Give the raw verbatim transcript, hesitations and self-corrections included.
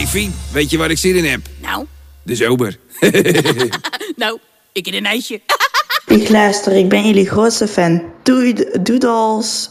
Hey Fien, weet je waar ik zin in heb? Nou? De zomer. Nou, ik in een ijsje. Ik luister, ik ben jullie grootste fan. Doei, doedels.